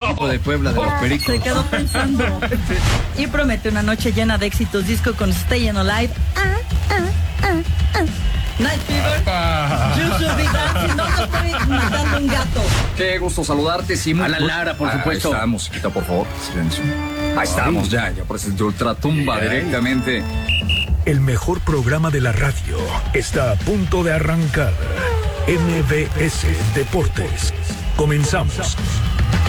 equipo de Puebla de los Pericos. Se quedó pensando. Y promete una noche llena de éxitos disco con Stayin' Alive. Night Fever. You Should Be Dancing. No, yo estoy matando un gato. Qué gusto saludarte, Simón. A la Lara, por supuesto. Ahí está, musiquita, por favor. Silencio. Ahí estamos, ya presentó Ultratumba directamente. El mejor programa de la radio está a punto de arrancar. MBS Deportes. Comenzamos.